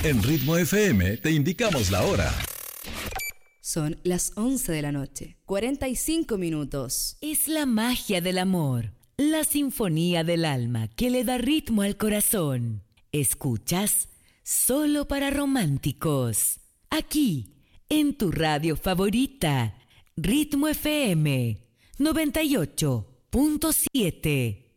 En Ritmo FM te indicamos la hora. Son las 11 de la noche, 45 minutos. Es la magia del amor, la sinfonía del alma que le da ritmo al corazón. Escuchas Solo para Románticos, aquí, en tu radio favorita, Ritmo FM 98.7.